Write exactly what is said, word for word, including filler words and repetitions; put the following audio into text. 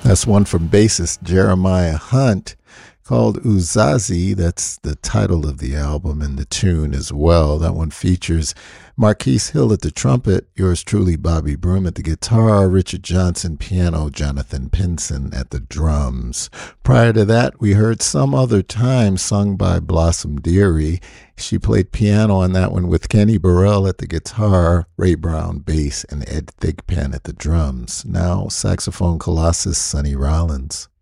That's one from bassist Jeremiah Hunt called Uzazi. That's the title of the album and the tune as well. That one features Marquise Hill at the trumpet, yours truly Bobby Broom at the guitar, Richard Johnson piano, Jonathan Pinson at the drums. Prior to that, we heard Some Other Time sung by Blossom Dearie. She played piano on that one with Kenny Burrell at the guitar, Ray Brown bass, and Ed Thigpen at the drums. Now saxophone colossus Sonny Rollins.